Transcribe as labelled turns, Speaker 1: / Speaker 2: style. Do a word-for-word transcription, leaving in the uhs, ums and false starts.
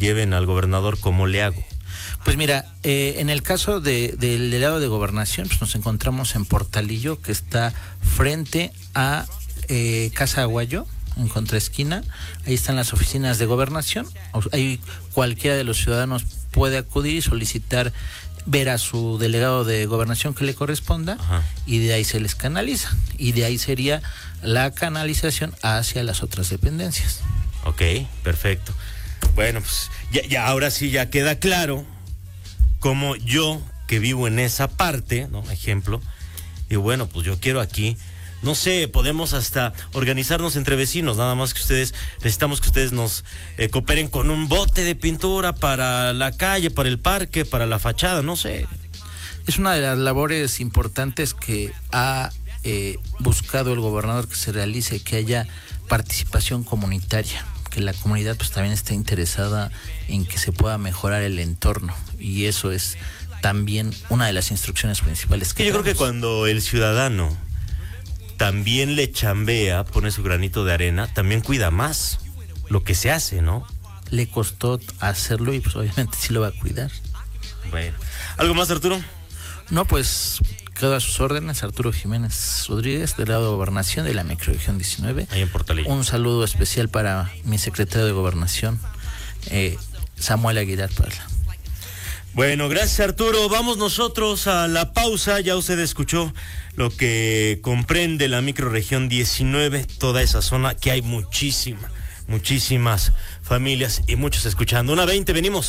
Speaker 1: lleven al gobernador, ¿cómo le hago?
Speaker 2: Pues mira, eh, en el caso de, del delegado de Gobernación, pues nos encontramos en Portalillo, que está frente a eh, Casa Aguayo, en contraesquina. Ahí están las oficinas de Gobernación. Ahí cualquiera de los ciudadanos puede acudir y solicitar ver a su delegado de Gobernación que le corresponda. Ajá. Y de ahí se les canaliza. Y de ahí sería la canalización hacia las otras dependencias.
Speaker 1: Ok, perfecto. Bueno, pues ya, ya ahora sí ya queda claro cómo yo, que vivo en esa parte, ¿no? Ejemplo, y bueno, pues yo quiero aquí, no sé, podemos hasta organizarnos entre vecinos, nada más que ustedes, necesitamos que ustedes nos eh, cooperen con un bote de pintura para la calle, para el parque, para la fachada, no sé.
Speaker 2: Es una de las labores importantes que ha eh, buscado el gobernador que se realice, que haya participación comunitaria, que la comunidad pues también está interesada en que se pueda mejorar el entorno, y eso es también una de las instrucciones principales que
Speaker 1: yo
Speaker 2: tenemos.
Speaker 1: Creo que cuando el ciudadano también le chambea, pone su granito de arena, también cuida más lo que se hace, ¿no?
Speaker 2: Le costó hacerlo y pues obviamente sí lo va a cuidar.
Speaker 1: Bueno, ¿algo más, Arturo?
Speaker 2: No, pues quedo a sus órdenes. Arturo Jiménez Rodríguez, delegado de Gobernación de la microrregión diecinueve.
Speaker 1: Ahí en Portalillo.
Speaker 2: Un saludo especial para mi secretario de Gobernación, eh, Samuel Aguilar Parla.
Speaker 1: Bueno, gracias, Arturo. Vamos nosotros a la pausa. Ya usted escuchó lo que comprende la microrregión diecinueve, toda esa zona que hay muchísima, muchísimas familias y muchos escuchando. Una veinte, venimos.